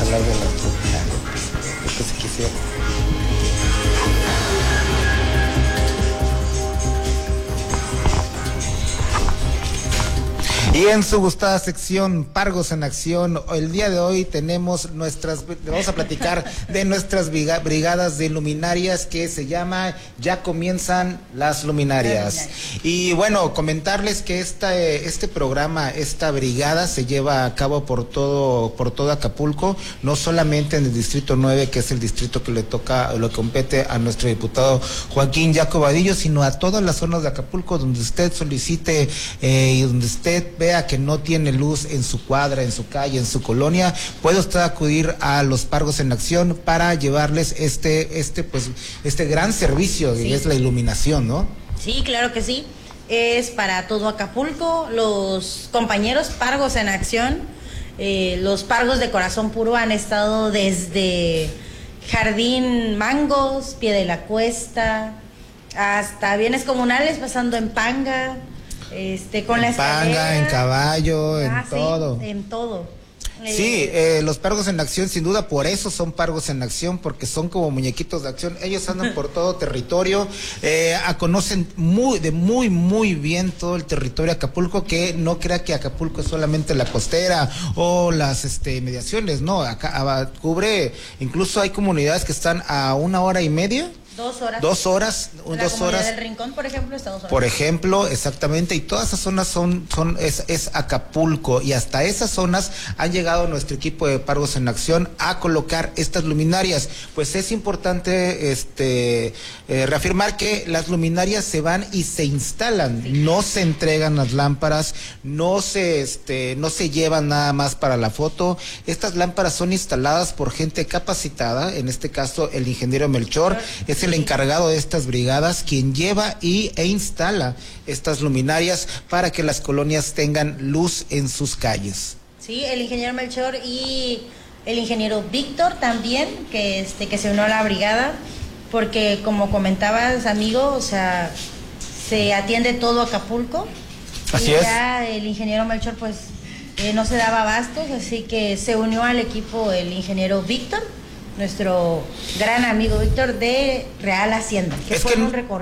hablar de las luminarias. Lo que se quisiera. Y en su gustada sección Pargos en Acción, el día de hoy vamos a platicar de nuestras brigadas de luminarias que se llama Ya Comienzan las Luminarias. Y bueno, comentarles que este programa, esta brigada se lleva a cabo por todo Acapulco, no solamente en el distrito 9, que es el distrito que le compete a nuestro diputado Joaquín Jaco Vadillo, sino a todas las zonas de Acapulco donde usted solicite y donde usted vea que no tiene luz en su cuadra, en su calle, en su colonia, puede usted acudir a los Pargos en Acción para llevarles este gran servicio, sí, que es la iluminación, ¿no? Sí, claro que sí. Es para todo Acapulco. Los compañeros Pargos en Acción, los Pargos de Corazón Puro han estado desde Jardín Mangos, Pie de la Cuesta, hasta bienes comunales, pasando en Panga, con la escalera. En Panga, en Caballo, en todo. Sí, en todo. Sí, los Pargos en Acción, sin duda, por eso son Pargos en Acción, porque son como muñequitos de acción. Ellos andan por todo territorio, conocen muy bien todo el territorio de Acapulco, que no crea que Acapulco es solamente la costera o las mediaciones, no, acá cubre, incluso hay comunidades que están a 1.5 horas. 2 horas. 2 horas. La 2 horas. del Rincón, por ejemplo, está 2 horas. Por ejemplo, exactamente, y todas esas zonas es Acapulco, y hasta esas zonas han llegado nuestro equipo de Pargos en Acción a colocar estas luminarias. Pues es importante reafirmar que las luminarias se van y se instalan, sí, no se entregan las lámparas, no se llevan nada más para la foto. Estas lámparas son instaladas por gente capacitada, en este caso el ingeniero Melchor, es el encargado de estas brigadas, quien lleva e instala estas luminarias para que las colonias tengan luz en sus calles. Sí, el ingeniero Melchor y el ingeniero Víctor también, que se unió a la brigada, porque como comentabas, amigo, o sea, se atiende todo Acapulco. Así y es. Ya el ingeniero Melchor pues no se daba abastos, así que se unió al equipo el ingeniero Víctor, nuestro gran amigo Víctor de Real Hacienda, que fue un recorrido.